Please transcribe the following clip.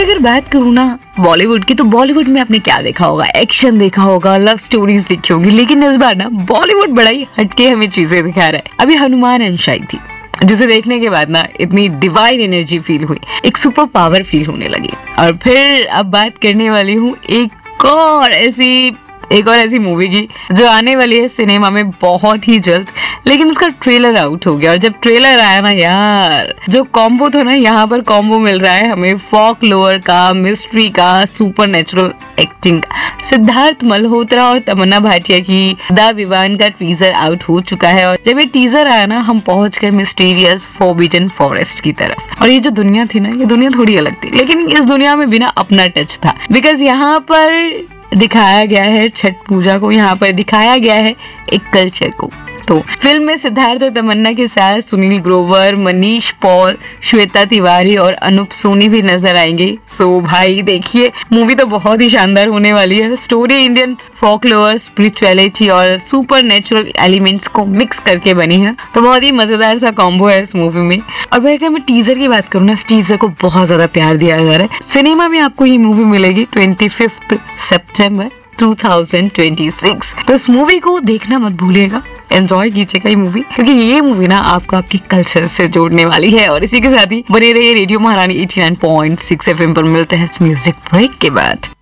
अगर बात करूँ ना बॉलीवुड की, तो बॉलीवुड में आपने क्या देखा होगा? एक्शन देखा होगा, लव स्टोरीज देखी होंगी, लेकिन इस बार ना बॉलीवुड बड़ा ही हटके हमें चीजें दिखा रहा है। अभी हनुमान अंश आई थी, जिसे देखने के बाद ना इतनी डिवाइन एनर्जी फील हुई, एक सुपर पावर फील होने लगी। और फिर अब बात करने वाली हूँ एक और ऐसी मूवी की जो आने वाली है सिनेमा में बहुत ही जल्द, लेकिन उसका ट्रेलर आउट हो गया। और जब ट्रेलर आया ना यार, जो कॉम्बो था ना, यहाँ पर कॉम्बो मिल रहा है हमें फॉक लोअर का, मिस्ट्री का, सुपर नेचुरल एक्टिंग का। सिद्धार्थ मल्होत्रा और तमन्ना भाटिया की द विवान का टीजर आउट हो चुका है। और जब ये टीजर आया ना, हम पहुंच गए मिस्टीरियस फॉरबिडन फॉरेस्ट की तरफ। और ये जो दुनिया थी ना, ये दुनिया थोड़ी अलग थी, लेकिन इस दुनिया में भी ना अपना टच था। बिकॉज यहाँ पर दिखाया गया है छठ पूजा को, यहाँ पर दिखाया गया है एक कल्चर को। तो फिल्म में सिद्धार्थ और तमन्ना के साथ सुनील ग्रोवर, मनीष पॉल, श्वेता तिवारी और अनूप सोनी भी नजर आएंगे। सो भाई देखिए, मूवी तो बहुत ही शानदार होने वाली है। स्टोरी इंडियन फोकलोर, स्पिरिचुअलिटी और सुपर नेचुरल एलिमेंट्स को मिक्स करके बनी है, तो बहुत ही मजेदार सा कॉम्बो है इस मूवी में। और भाई अगर मैं टीजर की बात करूँ ना, इस टीजर को बहुत ज्यादा प्यार दिया जा रहा है। सिनेमा में आपको ये मूवी मिलेगी 25 सितंबर 2026। तो इस मूवी को देखना मत भूलिएगा, एंजॉय कीजिएगा ये मूवी, क्योंकि ये मूवी ना आपको आपके कल्चर से जोड़ने वाली है। और इसी के साथ ही बने रहिए रेडियो महारानी 89.6 FM पर। मिलते हैं इस म्यूजिक ब्रेक के बाद।